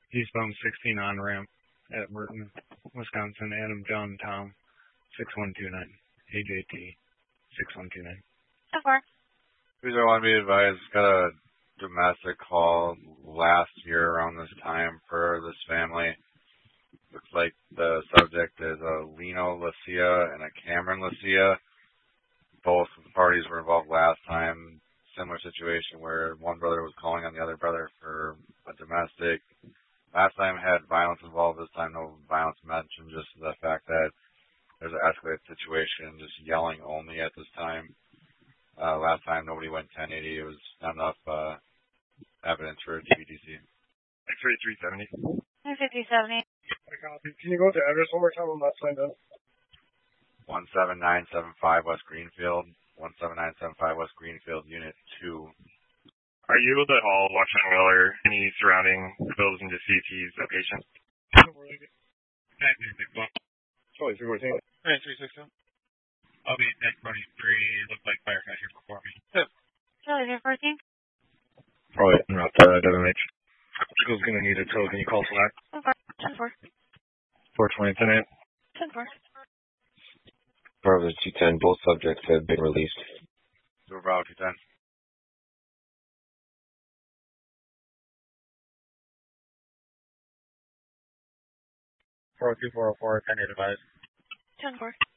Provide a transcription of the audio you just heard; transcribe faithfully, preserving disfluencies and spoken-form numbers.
Eastbound sixteen on ramp at Merton, Wisconsin. Adam John Tom six one two nine. A J T six one two nine. So far. Please, I want to be advised. Got a domestic call last year around this time for this family. Looks like the subject is a Lino Lucia and a Cameron Lucia. Both parties were involved last time. Similar situation where one brother was calling on the other brother for a domestic. Last time had violence involved. This time no violence mentioned. Just the fact that there's an escalated situation. Just yelling only at this time. Uh, last time nobody went ten eighty. It was not enough uh, evidence for a D V D C. X-ray three seventy. fifty seventy. I copy. Can you go with the address one more time? I'm not signed up. one seven nine seven five West Greenfield. one seven nine seven five West Greenfield, Unit two. Are you able to haul Washington Well or any surrounding buildings to C T's a patient? Totally, three fourteen. Alright, three six seven. I'll be at twenty-three. Looked like fire got here before me. Yeah. Charlie, three fourteen. Probably not uh, W H. School's gonna need a tow. Can you call Slack? ten four. ten four. four twenty tonight. ten four. Bravo two ten, both subjects have been released. So Bravo two ten. four oh two, four oh four, ten eight advised. ten four.